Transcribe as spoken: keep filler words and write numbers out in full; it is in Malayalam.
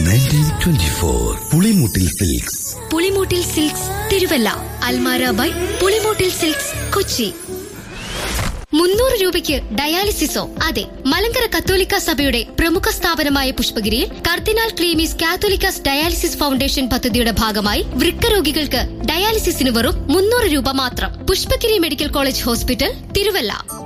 Nineteen twenty four Pulimoottil silks. Pulimoottil silks Thiruvalla. Almara by Pulimoottil silks Kochi. മുന്നൂറ് രൂപയ്ക്ക് ഡയാലിസിസോ? അതെ, മലങ്കര കത്തോലിക്ക സഭയുടെ പ്രമുഖ സ്ഥാപനമായ പുഷ്പഗിരിയിൽ കർദിനാൾ ക്ലീമീസ് കാത്തോലിക്കാസ് ഡയാലിസിസ് ഫൗണ്ടേഷൻ പദ്ധതിയുടെ ഭാഗമായി വൃക്ക രോഗികൾക്ക് ഡയാലിസിസിന് വെറും മുന്നൂറ് രൂപ മാത്രം. Pushpagiri medical college hospital, Thiruvalla.